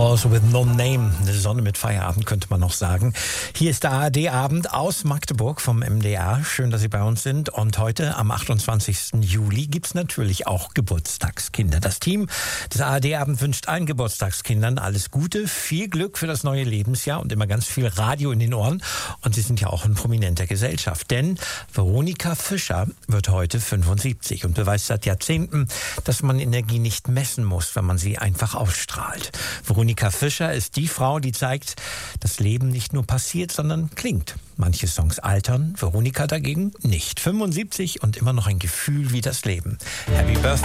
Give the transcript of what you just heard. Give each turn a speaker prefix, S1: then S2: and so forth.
S1: Horse with No Name. Eine Sonne mit Feierabend, könnte man noch sagen. Hier ist der ARD-Abend aus Magdeburg vom MDR. Schön, dass Sie bei uns sind. Und heute, am 28. Juli, gibt's natürlich auch Geburtstagskinder. Das Team des ARD-Abend wünscht allen Geburtstagskindern alles Gute, viel Glück für das neue Lebensjahr und immer ganz viel Radio in den Ohren. Und Sie sind ja auch in prominenter Gesellschaft. Denn Veronika Fischer wird heute 75 und beweist seit Jahrzehnten, dass man Energie nicht messen muss, wenn man sie einfach ausstrahlt. Veronika Fischer ist die Frau, die zeigt, dass Leben nicht nur passiert, sondern klingt. Manche Songs altern, Veronika dagegen nicht. 75 und immer noch ein Gefühl wie das Leben. Happy Birthday.